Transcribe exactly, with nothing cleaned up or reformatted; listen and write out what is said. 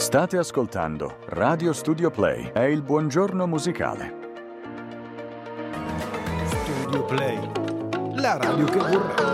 State ascoltando Radio Studio Play, è il buongiorno musicale. Studio Play, la radio che vorrei.